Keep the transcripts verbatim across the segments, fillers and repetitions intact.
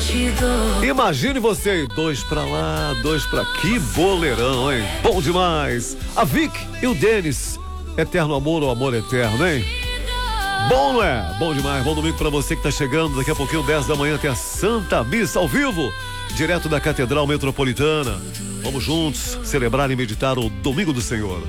Imagine você aí, dois pra lá, dois pra que boleirão, hein? Bom demais. A Vic e o Denis, eterno amor ou amor eterno, hein? Bom, não é? Bom demais. Bom domingo pra você que tá chegando. Daqui a pouquinho, dez da manhã, tem a Santa Missa ao vivo, direto da Catedral Metropolitana. Vamos juntos celebrar e meditar o Domingo do Senhor.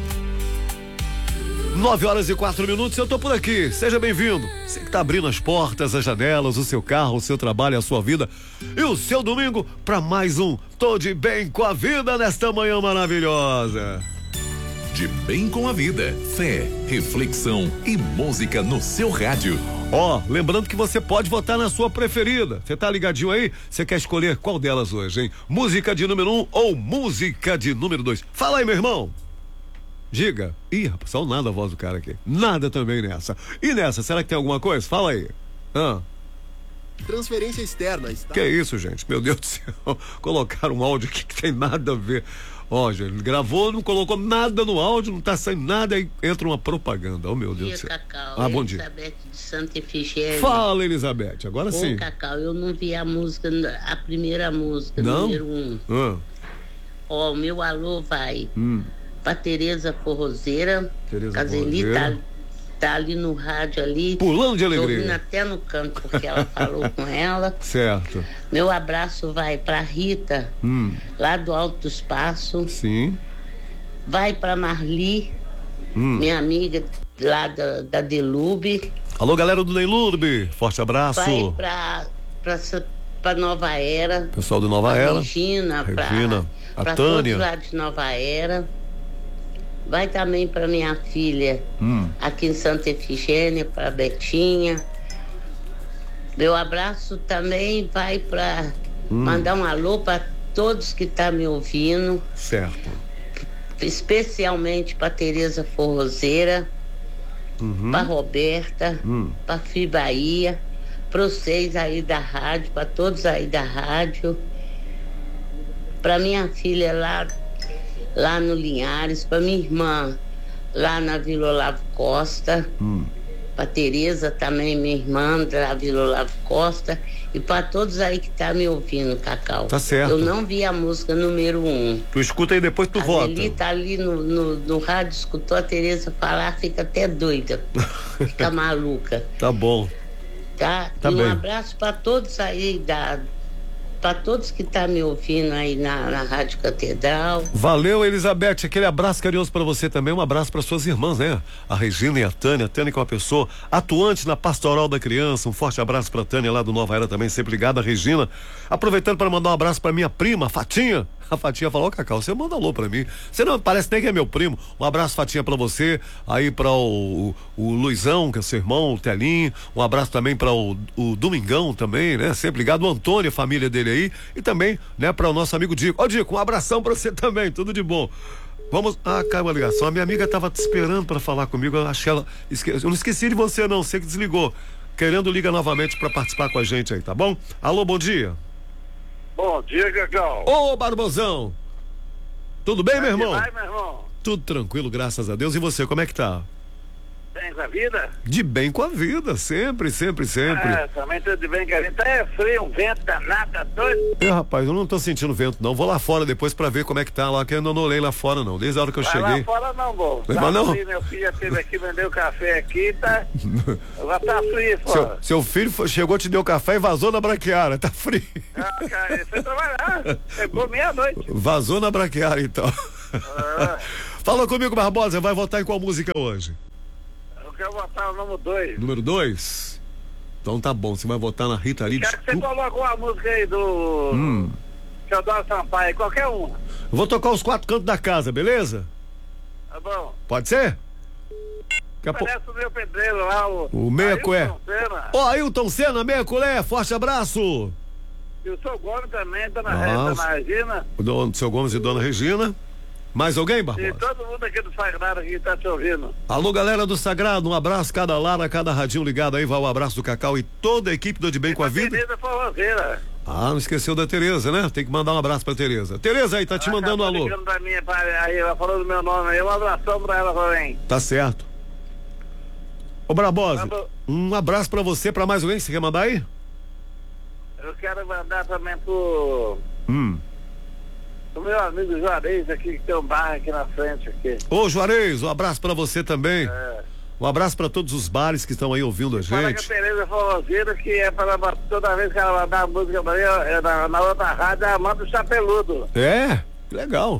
Nove horas e quatro minutos, eu tô por aqui. Seja bem-vindo. Você que tá abrindo as portas, as janelas, o seu carro, o seu trabalho, a sua vida e o seu domingo para mais um Tô de Bem com a Vida nesta manhã maravilhosa. De Bem com a Vida, fé, reflexão e música no seu rádio. Ó, oh, lembrando que você pode votar na sua preferida. Você tá ligadinho aí? Você quer escolher qual delas hoje, hein? Música de número um ou música de número dois? Fala aí, meu irmão. Diga. Ih, rapaz, só nada a voz do cara aqui. Nada também nessa. E nessa, será que tem alguma coisa? Fala aí. Ah. Transferência externa. Está... Que isso, gente? Meu Deus do céu. Colocaram um áudio aqui que tem nada a ver. Ó, gente, ele gravou, não colocou nada no áudio, não tá saindo nada, aí entra uma propaganda. Oh, meu Deus do céu. Cacau, ah, bom dia. Elizabeth de Santa Efigênia. Fala, Elizabeth, agora Ô, sim. Cacau, eu não vi a música, a primeira música, não? número um. Ah. Ó, o meu alô vai Hum. pra Tereza Forrozeira. Tereza Caseli tá, tá ali no rádio ali. Pulando de alegria. Tô ouvindo até no canto, porque ela falou com ela. Certo. Meu abraço vai pra Rita, hum. lá do Alto Espaço. Sim. Vai pra Marli, hum. minha amiga lá da, da Delube. Alô, galera do Delube, forte abraço. Vai pra, pra, pra Nova Era. Pessoal do Nova Era. Regina, Regina, pra, a pra Tânia. todos lá de Nova Era. Vai também para minha filha, hum. aqui em Santa Efigênia, para Betinha. Meu abraço também vai para hum. mandar um alô para todos que estão tá me ouvindo. Certo. Especialmente para Tereza Forrozeira, uhum. para Roberta, hum. para Fi Bahia, para vocês aí da rádio, para todos aí da rádio. Para minha filha lá lá no Linhares, para minha irmã lá na Vila Olavo Costa, hum. para Tereza também, minha irmã da Vila Olavo Costa, e para todos aí que tá me ouvindo, Cacau. Tá certo. Eu não vi a música número um. Tu escuta aí, depois tu a vota. Ele tá ali no, no, no rádio, escutou a Tereza falar, fica até doida, fica maluca. Tá bom. Tá? Tá e um bem. abraço para todos aí da para todos que tá me ouvindo aí na, na Rádio Catedral. Valeu, Elizabeth, aquele abraço carinhoso para você também, um abraço para suas irmãs, né? A Regina e a Tânia, a Tânia que é uma pessoa atuante na Pastoral da Criança, um forte abraço para Tânia lá do Nova Era também, sempre ligada, a Regina, aproveitando para mandar um abraço para minha prima, Fatinha. A Fatinha falou, Cacau, você manda alô pra mim. Você não parece nem que é meu primo. Um abraço, Fatinha, pra você. Aí pra o, o, o Luizão, que é seu irmão, o Telinho. Um abraço também pra o, o Domingão também, né? Sempre ligado. O Antônio, a família dele aí. E também, né, pra o nosso amigo Dico. Ó, Dico, um abração pra você também. Tudo de bom. Vamos. Ah, caiu uma ligação. A minha amiga tava te esperando pra falar comigo. Eu acho que ela. Esque... Eu não esqueci de você, não. Você que desligou. Querendo, liga novamente pra participar com a gente aí, tá bom? Alô, bom dia. Bom dia, Cacau. Ô, Barbosão. Tudo bem, meu irmão? Vai, meu irmão? Tudo tranquilo, graças a Deus. E você, como é que tá? Bem com a vida? De bem com a vida, sempre, sempre, sempre. É, também tudo de bem com a vida. Tá é frio, um vento danado, tá doido? É, rapaz, eu não tô sentindo vento, não. Vou lá fora depois pra ver como é que tá lá, que eu não olhei lá fora, não. Desde a hora que eu Vai cheguei. lá fora não, bom. Mas Tá não? frio, meu filho já esteve aqui, vendeu café aqui, tá? Já tá frio fora. Seu, seu filho foi- chegou, te deu café e vazou na braquiária, tá frio. Ah, cara, ele foi trabalhar. Chegou meia-noite. Vazou na braquiária, então. Ah, Fala comigo, Barbosa, vai votar em qual música hoje? eu quero botar o número dois. Número dois? Então tá bom, você vai votar na Rita Lee. Quero que você Desculpa. coloque uma música aí do Hum. Teodoro Sampaio, qualquer uma. Eu vou tocar os quatro cantos da casa, beleza? Tá bom? Pode ser? Daqui a pouco. Parece o meu pedreiro lá, o... O Meia Ailton Cué. Senna. Ó, Ailton Senna, meia colher, forte abraço. E o seu Gomes também, dona, Nossa. dona Regina. O dono, seu Gomes e dona Regina. Mais alguém, E Barbosa? todo mundo aqui do Sagrado aqui tá te ouvindo. Alô, galera do Sagrado, um abraço, cada Lara, cada radinho ligado aí, vai o abraço do Cacau e toda a equipe do De Bem com a Vida. Tereza Forrozeira. Ah, não esqueceu da Tereza, né? Tem que mandar um abraço pra Tereza. Tereza aí, tá te Ela mandando um acabou alô. ligando pra mim, pra- aí ela falou do meu nome aí, um abração pra ela também. Tá certo. Ô, Barbosa, Tá bom. um abraço pra você, pra mais alguém que você quer mandar aí? Eu quero mandar também pro, Hum. pro meu amigo Juarez aqui, que tem um bar aqui na frente aqui. Ô, Juarez, um abraço pra você também. É. Um abraço pra todos os bares que estão aí ouvindo a Fala que a gente. Tereza Forrozeira, que é para toda vez que ela mandar a música pra mim, é na, na outra rádio, ela manda o chapeludo. É, que legal.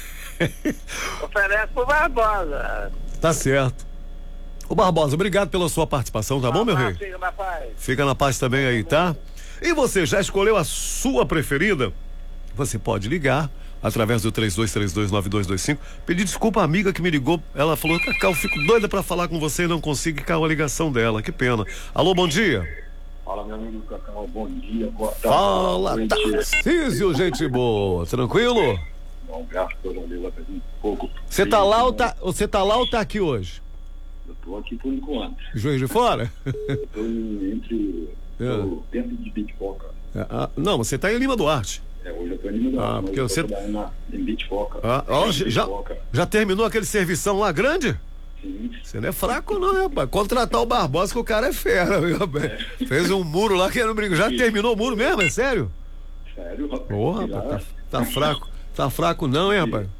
Oferece pro Barbosa. Tá certo. Ô Barbosa, obrigado pela sua participação, tá bom, meu rei? Fica na paz. Fica na paz também aí, tá? E você já escolheu a sua preferida? Você pode ligar através do três dois três dois nove dois dois cinco. Pedir desculpa à amiga que me ligou. Ela falou: Cacau, fico doida pra falar com você e não consigo cair a ligação dela. Que pena. Alô, bom dia. Fala, meu amigo Cacau, bom dia, boa tarde. Fala, boa noite. Tarcísio, gente boa. Tranquilo? Um abraço para o Lila, um pouco. Você tá lá ou tá, você tá lá ou tá aqui hoje? Eu tô aqui por enquanto. Juiz de Fora? Eu tô entre. Tô dentro de Bitfoca. Ah, não, você tá em Lima Duarte. É, hoje eu tô em Lima Duarte. Ah, porque eu você- tô trabalhando na, em Bitfoca. Ah, ó, já, Bitfoca. já terminou aquele servição lá grande? Sim. Você não é fraco não, né, rapaz? Contratar o Barbosa que o cara é fera, viu, rapaz? Fez um muro lá que era um brinco. Já terminou o muro mesmo, é sério? Sério, rapaz? Ô, rapaz, tá, tá fraco. Tá fraco não, hein, rapaz?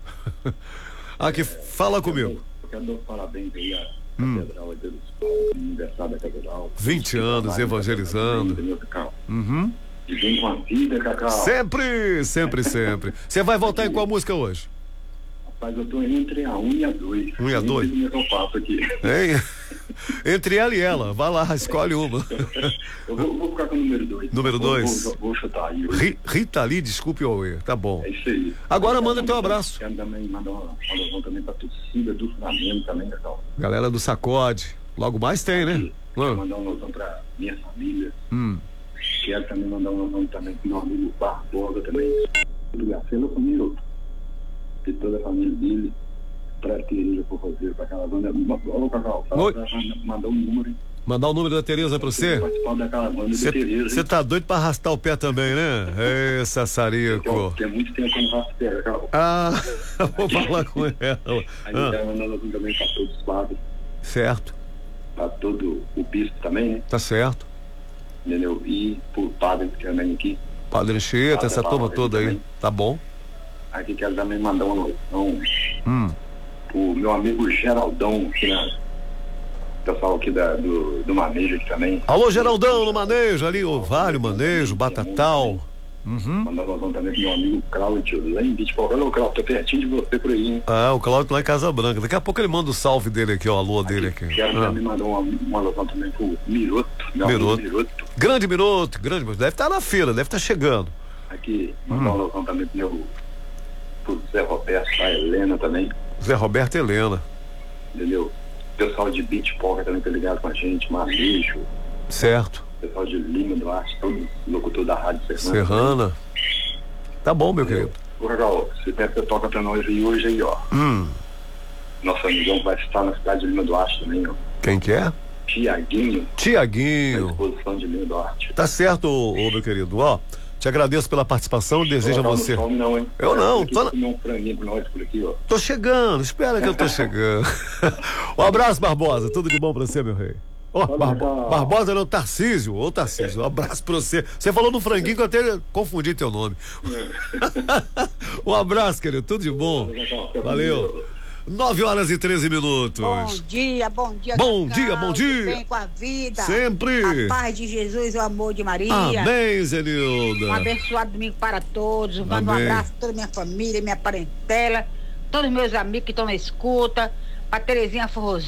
Aqui, fala comigo. Eu quero dar os parabéns aí à Hum. Catedral, aí, pelo aniversário da Catedral. vinte anos evangelizando. Entendeu, Cacau? Uhum. E vem com a vida, Cacau. Sempre, sempre, sempre. Você vai voltar em qual música hoje? Rapaz, eu tô entre a um e a dois. Um e a dois? Nem sei como é que eu faço aqui. Hein? Entre ela e ela. Vai lá, escolhe uma. Eu vou, vou ficar com o número dois. Número Vou- dois. Vou, vou chutar aí. Ri- Rita Lee, desculpe o erro. Tá bom. É isso aí. Agora manda teu abraço. Quero também mandar uma alusão também pra torcida do Flamengo também, Cacau. Galera do Sacode. Logo mais tem, né? Quero Hum. mandar uma alusão pra minha família. Hum. Quero também mandar uma alusão também pro meu amigo Barbosa também. Do Garcelo comigo. De toda a família dele. Pra Tereza Forrozeiro, pra caravana. Ô, Cacau, fala Oi. pra mandar um número, hein? Mandar o número da Tereza pra você? Participar da caravana de Tereza. Você tá doido pra arrastar o pé também, né? Ê, Sassarico. Tem muito tempo que eu não faço pé, Cacau. Ah, vou falar com ela. Aí eu Ah, quero mandar uma alusão também pra todos os padres. certo, Pra todo o bispo também, né? tá certo. Entendeu? E por padre também aqui. Padre Anchieta, essa turma toda aí. Tá bom. Aqui quero também mandar uma alusão Hum. pro meu amigo Geraldão, aqui na. Pessoal aqui da, do, do Manejo aqui também. Alô, Geraldão, no manejo ali, o Vale, Manejo, Batatal. Uhum. Mandar uma alusão também pro meu amigo Cláudio, lá em Bitfoca. Alô, Cláudio, tô pertinho de você por aí, hein? Ah, o Cláudio lá em Casa Branca. Daqui a pouco ele manda o salve dele aqui, ó, a lua dele aqui. Quero Ah. também mandar uma, uma alusão também pro Miroto, meu Miroto. amigo Miroto. Grande Minuto, grande Minuto. Deve estar na feira, deve estar chegando. Aqui, mandar uma alusão também pro meu. Pro Zé Roberto, a Helena também. Zé Roberto e Helena. Entendeu? Pessoal de Bitfoca também tá ligado com a gente, Manejo, Certo. pessoal de Lima Duarte, todo locutor da Rádio Serrana. Serrana. Tá bom, meu querido. Ô, Cacau, você tem que toca pra nós aí hoje aí, ó. Hum. Nosso amigão vai estar na cidade de Lima Duarte também, ó. Quem que é? Tiaguinho, na Tiaguinho. exposição de Lima Duarte. Tá certo, ô, ô, meu querido. Ó, te agradeço pela participação, desejo a Cacau, você. Não some não, hein? Eu não, Aqui, tô na- comer um franguinho pra nós por aqui, ó. Tô chegando, espera que eu tô chegando. Um abraço, Barbosa. Tudo de bom pra você, meu rei. Ó, Olha, Barbo- Cacau. Barbosa não, Tarcísio. Ô, Tarcísio, um abraço pra você. Você falou no franguinho que eu até confundi teu nome. Um abraço, querido. Tudo de bom. Valeu. Nove horas e treze minutos. Bom dia, bom dia. Bom Cacau, dia, bom dia. Bem com a vida. Sempre. A paz de Jesus, o amor de Maria. Amém, Um Zenilda. abençoado domingo para todos. Mando um Amém. abraço a toda a minha família, minha parentela, todos os meus amigos que estão na escuta. Pra Terezinha Forrozeiro.